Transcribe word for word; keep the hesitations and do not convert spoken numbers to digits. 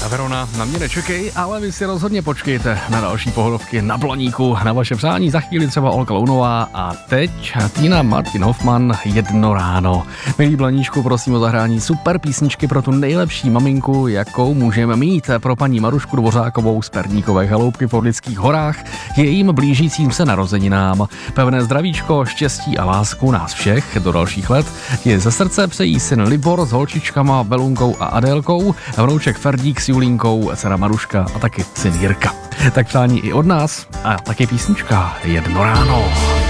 Verona, na mě nečekej, ale vy si rozhodně počkejte na další pohodovky na Blaníku. Na vaše přání za chvíli třeba Olga Lounová a teď Tina Martin Hoffman Jedno ráno. Milí Blaníčku, prosím o zahrání super písničky pro tu nejlepší maminku, jakou můžeme mít. Pro paní Marušku Dvořákovou z Perníkové chaloupky v Orlických horách, jejím blížícím se narozeninám. Pevné zdravíčko, štěstí a lásku nás všech do dalších let je ze srdce přejí syn Libor s holčičkama Belunkou a Adélkou, vnouček Ferdík s Julínkou, dcera Maruška a taky syn Jirka. Tak přání i od nás a taky písnička Jedno ráno.